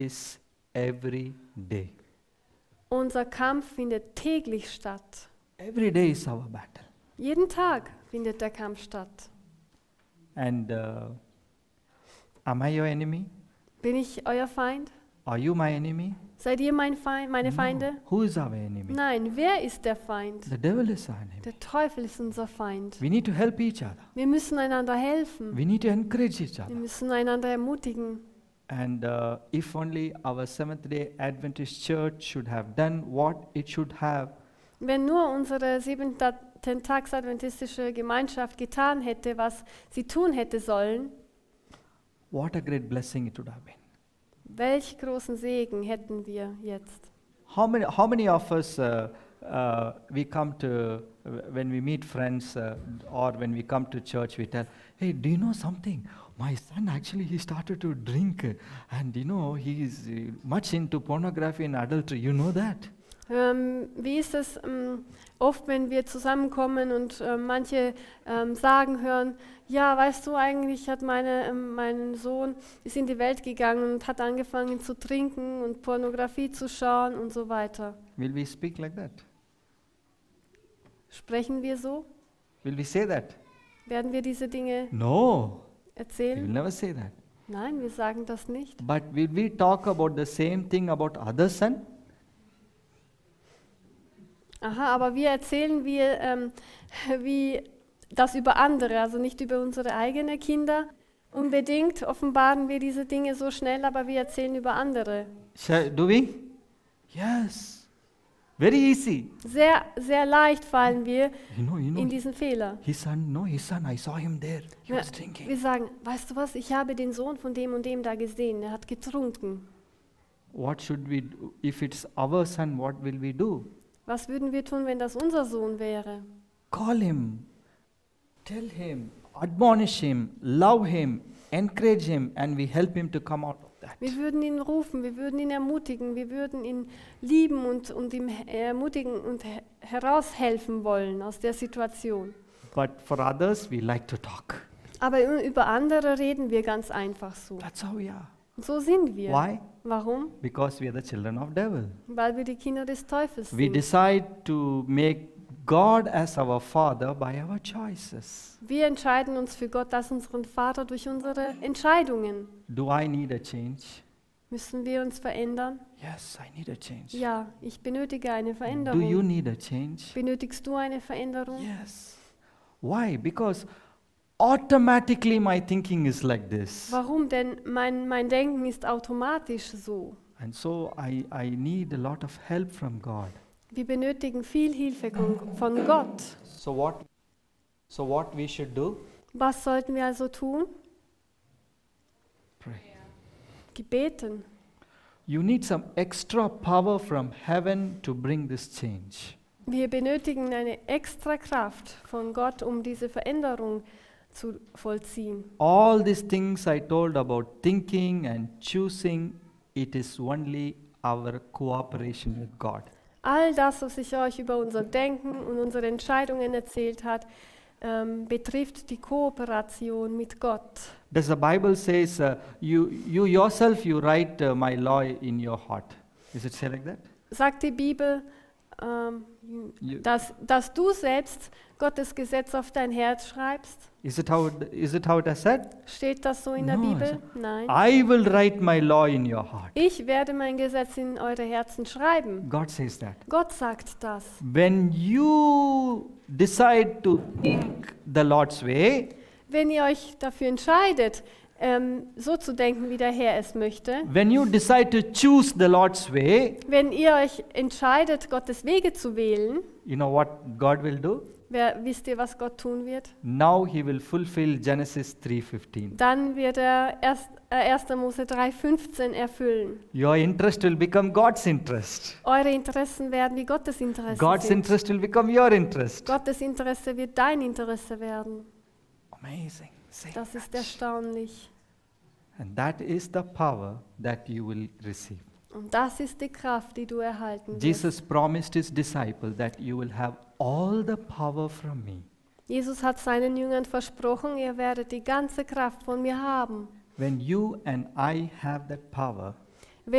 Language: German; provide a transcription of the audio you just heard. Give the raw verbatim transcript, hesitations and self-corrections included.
is every day. Unser Kampf findet täglich statt. Every day is our battle. Jeden Tag findet der Kampf statt. And uh, am I your enemy? Bin ich euer Feind? Are you my enemy? Seid ihr mein Feind, meine Feinde? No. Who is our enemy? Nein, wer ist der Feind? The devil is our enemy. Der Teufel ist unser Feind. We need to help each other. Wir müssen einander helfen. We need to encourage each Wir other. müssen einander ermutigen. And uh, if only our Seventh-day Adventist Church should have done what it should have, Wenn nur unsere siebenten-Tags-adventistische Gemeinschaft getan hätte, was sie tun hätte sollen, what a great blessing it would have been. welch großen Segen hätten wir jetzt. How many, how many of us, uh, uh, we come to, when we meet friends uh, or when we come to church, we tell, hey, do you know something? My son actually, he started to drink uh, and you know, he is uh, much into pornography and adultery. You know that? Ähm, wie ist es ähm, oft, wenn wir zusammenkommen und ähm, manche ähm, sagen hören, ja, weißt du, eigentlich hat meine, ähm, mein Sohn ist in die Welt gegangen und hat angefangen zu trinken und Pornografie zu schauen und so weiter. Will we speak like that? Sprechen wir so? Will we say that? Werden wir diese Dinge No, we will erzählen? never say that. Nein, wir sagen das nicht. But will we talk about the same thing about other son? Aha, aber wir erzählen wir, ähm, wie das über andere, also nicht über unsere eigenen Kinder. Unbedingt offenbaren wir diese Dinge so schnell, aber wir erzählen über andere. Shall, do we? Yes. Very easy. Sehr, sehr leicht fallen wir You know, you know. in diesen Fehler. His son, no, his son, I saw him there. He Ja, was drinking. wir sagen, weißt du was, ich habe den Sohn von dem und dem da gesehen, er hat getrunken. What should we do? If it's our son, what will we do? Was würden wir tun, wenn das unser Sohn wäre? Call him, tell him, admonish him, love him, encourage him, and we help him to come out of that. Wir würden ihn rufen, wir würden ihn ermutigen, wir würden ihn lieben und, und ihm ermutigen und he- heraushelfen wollen aus der Situation. But for others, we like to talk. Aber ü- über andere reden wir ganz einfach so. That's how we are. Und so sind wir. Why? Warum? Because we are the children of devil. Weil wir die Kinder des Teufels We sind. decide to make God as our father by our choices. Wir entscheiden uns für Gott als unseren Vater durch unsere Entscheidungen. Do I need a change? Müssen wir uns verändern? Yes, I need a change. Ja, ich benötige eine Do you Veränderung. need a change? Benötigst du eine Veränderung? Yes. Why? Because automatically my thinking is like this. Warum? Denn mein, mein Denken ist automatisch so. And so I, I need a lot of help from God. Wir benötigen viel Hilfe von- von Gott. So what so what we should do? Was sollten wir also tun? Pray. Gebeten. You need some extra power from heaven to bring this change. Wir benötigen eine extra Kraft von Gott, um diese Veränderung zu vollziehen. All these things I told about thinking and choosing, it is only our cooperation with God. All das, was ich euch über unser Denken und unsere Entscheidungen erzählt hat, ähm, betrifft die Kooperation mit Gott. Does the Bible says uh, you you yourself you write uh, my law in your heart? Is it say like that? Sagt die Bibel, ähm, You- dass, dass du selbst Gottes Gesetz auf dein Herz schreibst? Is it how it, is it how it has said? Steht das so in der No, Bibel? Nein. I will write my law in your heart. Ich werde mein Gesetz in eure Herzen schreiben. God says that. Gott sagt das. When you decide to think the Lord's way, Wenn ihr euch dafür entscheidet, ähm, so zu denken, wie der Herr es möchte, when you decide to choose the Lord's way, wenn ihr euch entscheidet, Gottes Wege zu wählen, you know what God will do? wer, wisst ihr, was Gott tun wird? Now he will fulfill Genesis three fifteen. Dann wird er erst, äh, erster Mose drei fünfzehn erfüllen. Your interest will become God's interest. Eure Interessen werden wie Gottes Interessen God's sind. interest will become your interest. Gottes Interesse wird dein Interesse werden. Amazing. Say Das ist that. erstaunlich. And that is the power that you will receive. Und das ist die Kraft, die du erhalten wirst. Jesus promised his disciple that you will have all the power from me. Jesus hat seinen Jüngern versprochen, ihr werdet die ganze Kraft von mir haben. When you and I have that power,